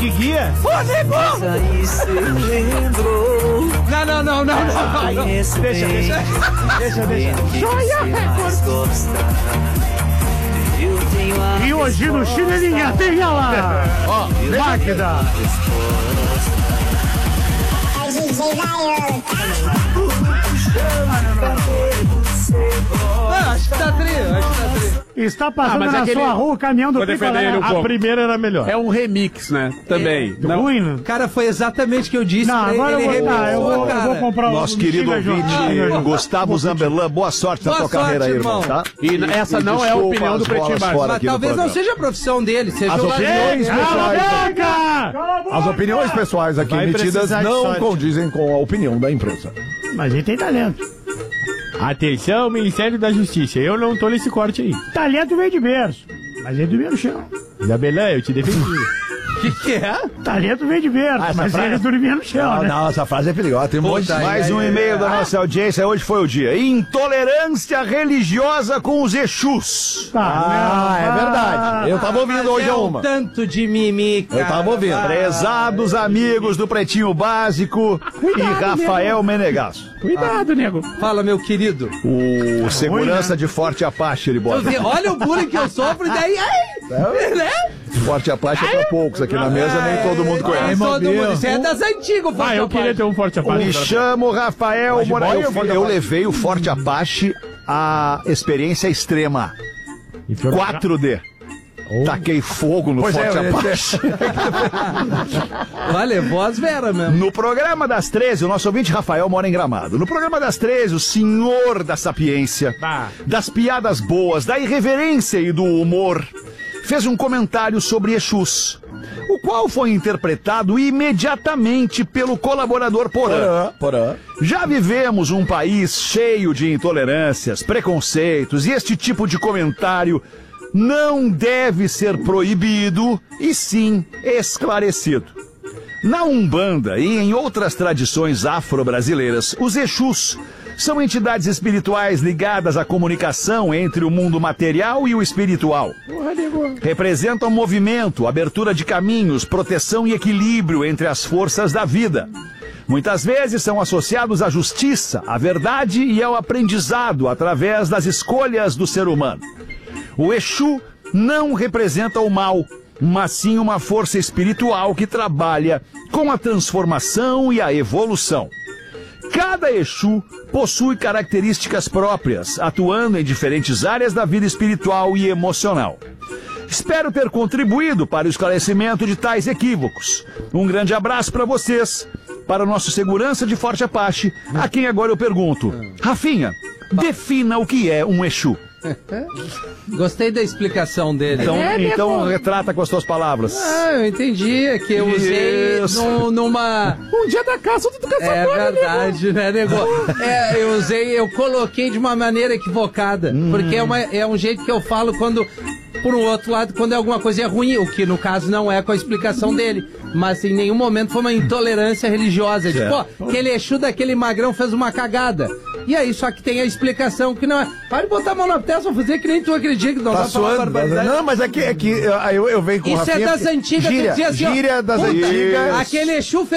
que guia? Ô, nego! Não. Deixa. Joia Record. E hoje no Chinelinha tem ela. Ó, Magda. Acho que tá tri. Está passando na sua rua o caminhão do Picolé. A primeira era melhor. É um remix, né? Também. Não. Ruim, né? Cara, foi exatamente o que eu disse. Não, agora eu vou comprar Nosso querido ouvinte, Gustavo Zambelan, boa sorte na tua carreira aí, irmão, tá? E essa não é a opinião do Pretinho Básico. Mas talvez não seja a profissão dele, seja As opiniões pessoais. As As opiniões pessoais aqui emitidas não condizem com a opinião da imprensa. Mas ele tem talento. Atenção, Ministério da Justiça, eu não tô nesse corte aí. Talento veio de berço, mas ele dormia no chão. Isabelã, eu te defendi. que é? Talento veio de berço, mas ele dormia no chão, né? Não, essa frase é perigosa. Tem mais um e-mail da nossa audiência. Hoje foi o dia. Intolerância religiosa com os Exus. É verdade. Eu tava ouvindo hoje uma. Tanto de mimi, cara. Eu tava ouvindo. Prezados amigos do Pretinho Básico e Rafael Menegasso. Cuidado, nego. Fala, meu querido. O segurança de Forte Apache, ele bota. Olha o bullying que eu sofro, e daí... né? Forte Apache é pra poucos aqui na mesa, nem todo mundo conhece. Todo mundo. Isso é das antigas, Forte eu queria ter um Forte Apache. Me chamo Rafael Moraes. Eu levei o Forte Apache à experiência extrema. 4D. Taquei fogo no Forte Apache. Levou as veras mesmo. No programa das 13, o nosso ouvinte Rafael mora em Gramado. No programa das 13, o senhor da sapiência, das piadas boas, da irreverência e do humor, fez um comentário sobre Exus, o qual foi interpretado imediatamente pelo colaborador Porã. Já vivemos um país cheio de intolerâncias, preconceitos, e este tipo de comentário não deve ser proibido, e sim esclarecido. Na Umbanda e em outras tradições afro-brasileiras, os Exus são entidades espirituais ligadas à comunicação entre o mundo material e o espiritual. Representam movimento, abertura de caminhos, proteção e equilíbrio entre as forças da vida. Muitas vezes são associados à justiça, à verdade e ao aprendizado através das escolhas do ser humano. O Exu não representa o mal, mas sim uma força espiritual que trabalha com a transformação e a evolução. Cada Exu possui características próprias, atuando em diferentes áreas da vida espiritual e emocional. Espero ter contribuído para o esclarecimento de tais equívocos. Um grande abraço para vocês, para o nosso segurança de Forte Apache, a quem agora eu pergunto: Rafinha, defina o que é um Exu. Gostei da explicação dele. Então retrata com as tuas palavras. Eu entendi. É que eu usei numa... Um dia da caça, outro do caçador. É verdade, né, nego? Eu coloquei de uma maneira equivocada. Porque é um jeito que eu falo quando... Por um outro lado, quando é alguma coisa ruim, o que no caso não é com a explicação dele, mas em nenhum momento foi uma intolerância religiosa. Tipo, aquele Exu daquele magrão fez uma cagada. E aí, só que tem a explicação que não é. Para de botar a mão na testa, vou fazer que nem tu acredita que não tá suando. Não, mas é que eu venho com o Rafinha. Isso é das antigas. Gíria das antigas. Aquele Exu fez